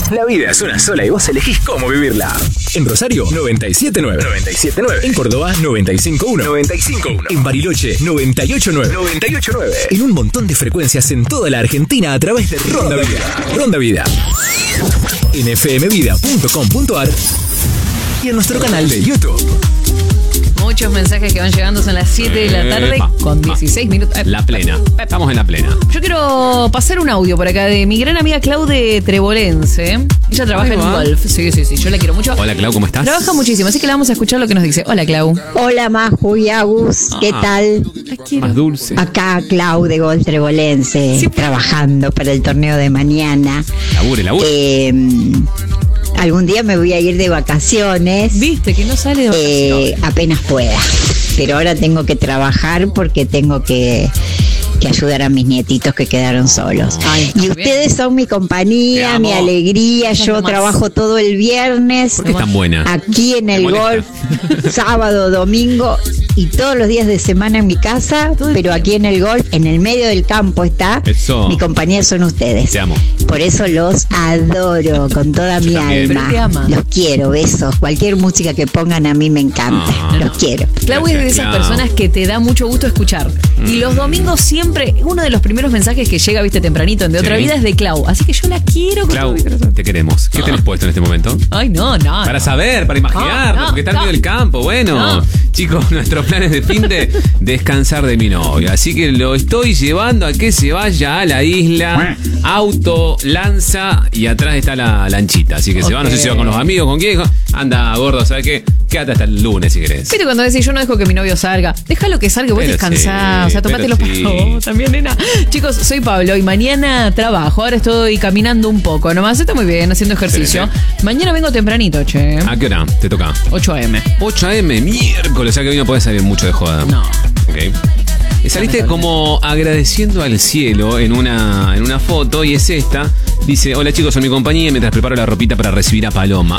La vida es una sola y vos elegís cómo vivirla. En Rosario, 97.9. 97.9. En Córdoba, 95.1. 95.1. En Bariloche, 98.9. 98.9. En un montón de frecuencias en toda la Argentina a través de Ronda Vida. Ronda Vida. En fmvida.com.ar y en nuestro canal de YouTube. Muchos mensajes que van llegando, son las 7 de la tarde con 16 minutos. La plena. Estamos en la plena. Yo quiero pasar un audio por acá de mi gran amiga Claude Trebolense. Ella trabaja en un golf. Sí, yo la quiero mucho. Hola, Clau, ¿cómo estás? Trabaja muchísimo, así que la vamos a escuchar lo que nos dice. Hola, Clau. Hola, Maju y Agus. ¿Qué tal? Más dulce. Acá Clau de Golf Trebolense, sí, trabajando para el torneo de mañana. Labure. Algún día me voy a ir de vacaciones. Viste que no sale de vacaciones. Apenas pueda. Pero ahora tengo que trabajar porque tengo que ayudar a mis nietitos que quedaron solos. Ay, y ustedes son mi compañía, mi alegría. Yo trabajo todo el viernes. ¿Por qué tan buena? Aquí en el golf, sábado, domingo y todos los días de semana en mi casa, pero aquí en el golf, en el medio del campo está. Eso. Mi compañía son ustedes. Te amo. Por eso los adoro con toda mi alma. Los quiero, besos. Cualquier música que pongan a mí me encanta. Los quiero. Clau es de esas personas que te da mucho gusto escuchar. Y los domingos siempre, uno de los primeros mensajes que llega, viste, tempranito en De Otra Vida es de Clau. Así que yo la quiero. Clau, te queremos. ¿Qué tenés puesto en este momento? Ay, no. Para saber, para imaginar, porque está en medio del campo. Bueno, chicos, nuestros planes de fin de descansar de mi novia. Así que lo estoy llevando a que se vaya a la isla. Auto, lanza y atrás está la lanchita. Así que se va, no sé si se va con los amigos, con quién. Anda, gordo, ¿sabes qué? Quédate hasta el lunes si querés. Viste cuando decís, yo no dejo que mi novio salga. Déjalo que salga, vos descansás. O sea, tomate los pasos. También, nena. Chicos, soy Pablo y mañana trabajo. Ahora estoy caminando un poco. Nomás está muy bien, haciendo ejercicio. Mañana vengo tempranito, che. ¿A qué hora te toca? 8 a.m. 8 a.m., miércoles. O sea que hoy no podés salir mucho de joda. No. Ok. Saliste como agradeciendo al cielo en una foto y es esta. Dice, hola chicos, son mi compañía mientras preparo la ropita para recibir a Paloma.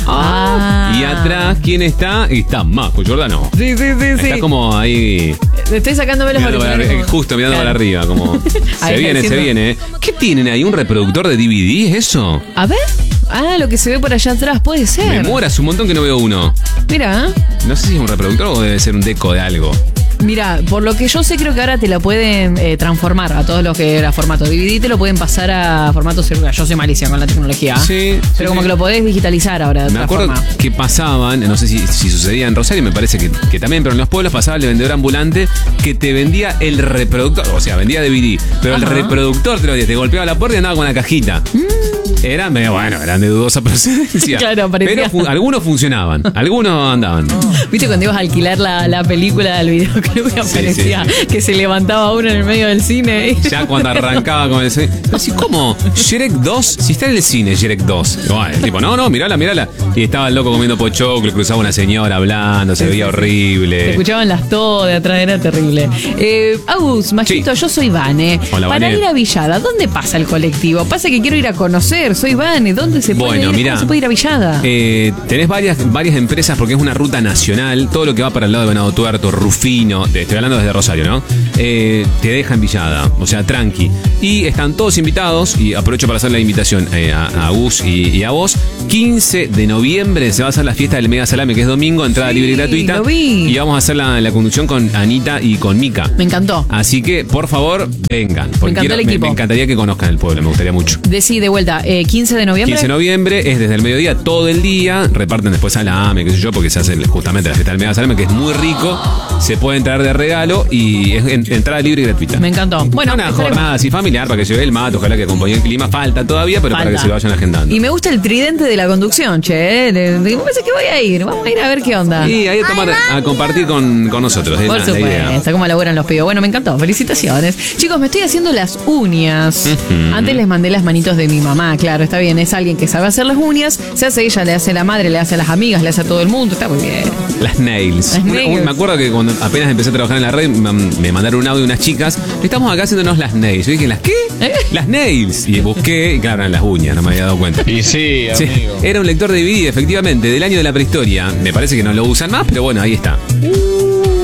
Y atrás, ¿quién está? Está Majo Giordano. Sí. Está como ahí. Estoy sacándome los auriculares. Justo mirando para arriba, como se viene. ¿Qué tienen ahí? ¿Un reproductor de DVD? ¿Es eso? A ver. Lo que se ve por allá atrás, puede ser. Me muera, hace un montón que no veo uno. Mira. No sé si es un reproductor o debe ser un deco de algo. Mira, por lo que yo sé, creo que ahora te la pueden transformar a todos los que era formato DVD, te lo pueden pasar a formato celular. Yo soy malicia con la tecnología. Sí. Pero como que lo podés digitalizar ahora de otra forma. Me acuerdo que pasaban, no sé si sucedía en Rosario, me parece que también, pero en los pueblos pasaba el vendedor ambulante que te vendía el reproductor, o sea, vendía DVD, pero el reproductor te golpeaba la puerta y andaba con la cajita. Eran de dudosa procedencia. Claro, parecía. Pero algunos funcionaban, algunos andaban. ¿Viste cuando ibas a alquilar la película del videoclub y aparecía que se levantaba uno en el medio del cine? Ya cuando arrancaba con el cine. Así como, Shrek 2, si está en el cine Shrek 2. Bueno, el tipo, no, mirala. Y estaba el loco comiendo pochoclo, cruzaba una señora hablando, se veía horrible. Se escuchaban las de atrás, era terrible. Agus, Machito, yo soy Vane. Hola, Para Vane. ir a Villada, ¿dónde pasa el colectivo? Pasa que quiero ir a conocer, soy Vane, ¿dónde se puede ir? Mirá, ¿Cómo se puede ir a Villada? Tenés varias empresas porque es una ruta nacional. Todo lo que va para el lado de Venado Tuerto, Rufino, estoy hablando desde Rosario, ¿no? Te dejan Villada, o sea, tranqui. Y están todos invitados, y aprovecho para hacer la invitación a Gus y a vos. 15 de noviembre se va a hacer la fiesta del Mega Salame, que es domingo, entrada libre y gratuita. Lo vi. Y vamos a hacer la conducción con Anita y con Mica. Me encantó. Así que, por favor, vengan. Me encantó el equipo. Me encantaría que conozcan el pueblo, me gustaría mucho. De vuelta, 15 de noviembre. 15 de noviembre es desde el mediodía todo el día. Reparten después salame, qué sé yo, porque se hace justamente la fiesta del Mega Salame, que es muy rico. Se pueden traer de regalo y es entrada libre y gratuita. Me encantó. Bueno, una jornada así familiar para que lleve el mate, ojalá que acompañe el clima. Falta todavía, pero para que se vayan agendando. Y me gusta el tridente de la conducción, che. Me parece que voy a ir. Vamos a ir a ver qué onda. Y ahí a compartir con nosotros. Por supuesto, cómo laburan los pibos. Bueno, me encantó. Felicitaciones. Chicos, me estoy haciendo las uñas. Antes les mandé las manitos de mi mamá. Claro, está bien. Es alguien que sabe hacer las uñas. Se hace ella, le hace a la madre, le hace a las amigas, le hace a todo el mundo. Está muy bien. Las nails. Me acuerdo que cuando apenas empecé a trabajar en la red, me mandaron un audio de unas chicas. Estamos acá haciéndonos las nails. Yo dije, ¿las qué? Las nails. Y busqué, y claro, eran las uñas, no me había dado cuenta. Y sí, amigo. Era un lector de DVD, efectivamente, del año de la prehistoria. Me parece que no lo usan más, pero bueno, ahí está. Mirá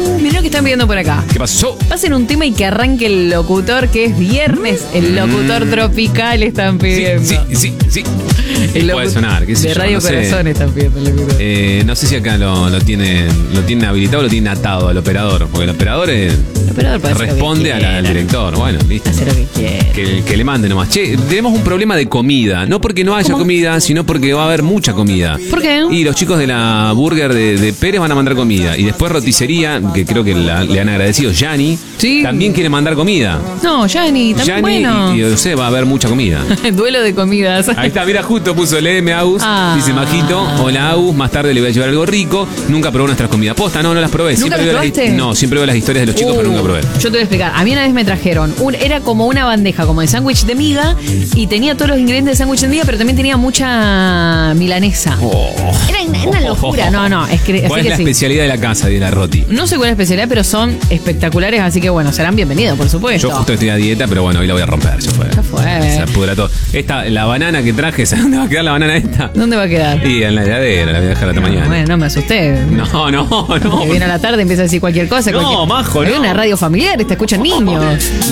que están pidiendo por acá. ¿Qué pasó? Pasen un tema y que arranque el locutor, que es viernes. El locutor tropical están pidiendo. Sí. El Puede sonar, qué sé de yo, Radio no sé. Corazón están pidiendo el locutor. No sé si acá lo tienen habilitado o lo tienen atado al operador. Porque el operador, El operador puede hacer lo responde que al quiera. director. Bueno, listo. Hacer lo que quiera. Que le mande nomás. Che, tenemos un problema de comida. No porque no haya ¿Cómo? comida, sino porque va a haber mucha comida. ¿Por qué? Y los chicos de la burger de Pérez van a mandar comida. Y después roticería, que creo que le han agradecido, Yani, Sí. también quiere mandar comida. No, Yani, también Yani bueno. y José va a haber mucha comida. Duelo de comidas. Ahí está, mira, justo puso léeme Agus. Ah. Dice Majito, hola Agus, más tarde le voy a llevar algo rico. Nunca probó nuestras comidas. Posta, no las probé. ¿Nunca las veo probaste? no, siempre veo las historias de los chicos, pero nunca probé. Yo te voy a explicar. A mí una vez me trajeron, era como una bandeja, como de sándwich de miga, y tenía todos los ingredientes de sándwich de miga, pero también tenía mucha milanesa. Era una locura. No, es que, ¿Cuál así es la que sí. especialidad de la casa de la Roti? No sé cuál es la especialidad, pero son espectaculares, así que bueno, serán bienvenidos, por supuesto. Yo justo estoy a dieta, pero bueno, hoy la voy a romper. Ya fue. Ya fue. Se pudra todo. La banana que traje, ¿sabes dónde va a quedar la banana esta? ¿Dónde va a quedar? Y en la heladera, la voy a dejar hasta mañana. Bueno, no me asusté. No. Que viene a la tarde, empieza a decir cualquier cosa. No, Majo, Hay no. una radio familiar, te escuchan niños.